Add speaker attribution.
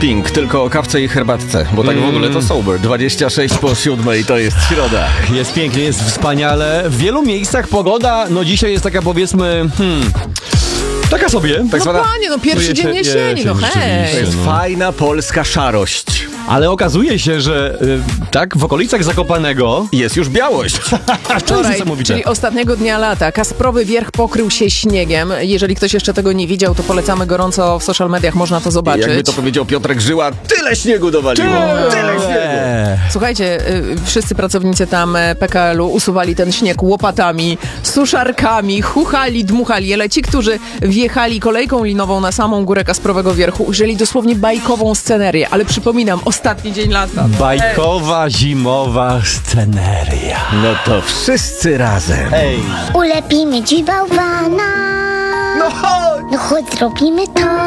Speaker 1: Pink, tylko o kawce i herbatce, bo tak w ogóle to sober. 26 po 7 to jest środa.
Speaker 2: Jest pięknie, jest wspaniale. W wielu miejscach pogoda, no dzisiaj jest taka, powiedzmy, taka sobie. Tak
Speaker 3: No panie, no pierwszy dzień jesieni, no hej.
Speaker 1: To jest fajna polska szarość.
Speaker 2: Ale okazuje się, że tak, w okolicach Zakopanego
Speaker 1: Jest już białość.
Speaker 2: to jest
Speaker 3: Wczoraj,
Speaker 2: niesamowite.
Speaker 3: czyli ostatniego dnia lata, Kasprowy Wierch pokrył się śniegiem. Jeżeli ktoś jeszcze tego nie widział, to polecamy gorąco, w social mediach można to zobaczyć.
Speaker 1: Jakby to powiedział Piotrek Żyła, tyle śniegu dowaliło. Tyle śniegu.
Speaker 3: Słuchajcie, wszyscy pracownicy tam PKL-u usuwali ten śnieg łopatami, suszarkami, chuchali, dmuchali, ale ci, którzy wjechali kolejką linową na samą górę Kasprowego Wierchu, ujrzeli dosłownie bajkową scenerię, ale przypominam, ostatni dzień lata.
Speaker 2: Bajkowa, zimowa sceneria.
Speaker 1: No to wszyscy razem.
Speaker 2: Hej!
Speaker 4: Ulepimy ci bałwana.
Speaker 1: No chodź!
Speaker 4: No chodź, zrobimy to.